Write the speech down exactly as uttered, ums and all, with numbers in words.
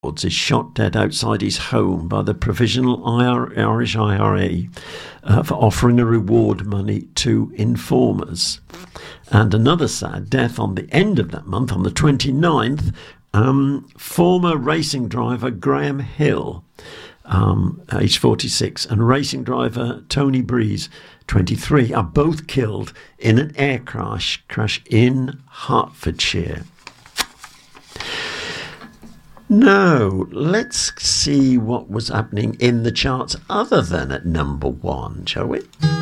is shot dead outside his home by the Provisional Irish I R A uh, for offering a reward money to informers. And another sad death on the end of that month, on the twenty-ninth, um, former racing driver Graham Hill, um, aged forty-six, and racing driver Tony Breeze, twenty-three, are both killed in an air crash, crash in Hertfordshire. Now, let's see what was happening in the charts other than at number one, shall we?